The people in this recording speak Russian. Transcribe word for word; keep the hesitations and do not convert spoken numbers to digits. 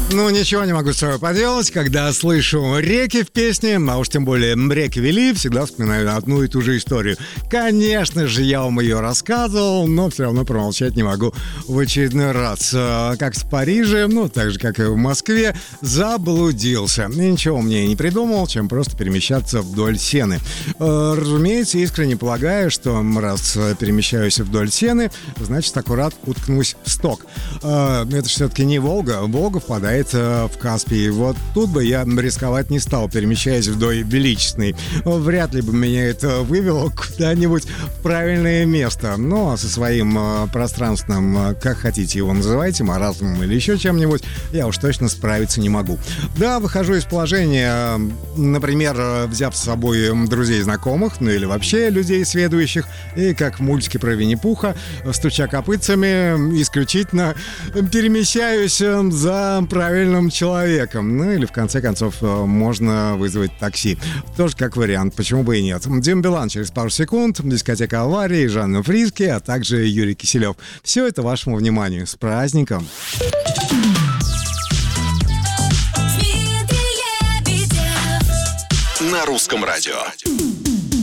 Ну, ничего не могу с собой поделать, когда слышу реки в песне, а уж тем более реки вели, всегда вспоминаю одну и ту же историю. Конечно же, я вам ее рассказывал, но все равно промолчать не могу в очередной раз. Как в Париже, ну, так же, как и в Москве, заблудился. И ничего мне не придумал, чем просто перемещаться вдоль Сены. Разумеется, искренне полагаю, что раз перемещаюсь вдоль Сены, значит, аккурат уткнусь в сток. Это все-таки не Волга. Волга впадает в Каспий. Вот тут бы я рисковать не стал, перемещаясь вдоль Величественной. Вряд ли бы меня это вывело куда-нибудь в правильное место. Ну, а со своим пространственным, как хотите его называйте, маразмом или еще чем-нибудь, я уж точно справиться не могу. Да, выхожу из положения, например, взяв с собой друзей, знакомых, ну или вообще людей сведущих, и как в мультике про Винни-Пуха, стуча копытцами, исключительно перемещаюсь за правильным человеком. Ну или в конце концов можно вызвать такси. Тоже как вариант, почему бы и нет. Дима Билан через пару секунд, дискотека «Аварии», Жанна Фриске, а также Юрий Киселев. Все это вашему вниманию. С праздником! На русском радио.